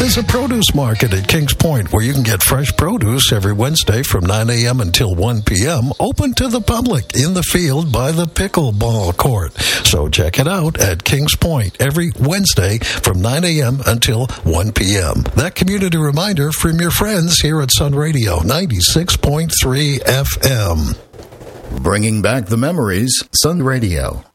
There's a produce market at Kings Point where you can get fresh produce every Wednesday from 9 a.m. until 1 p.m. open to the public in the field by the pickleball court. So check it out at Kings Point every Wednesday from 9 a.m. until 1 p.m. That community reminder from your friends here at Sun Radio 96.3 FM. Bringing back the memories, Sun Radio.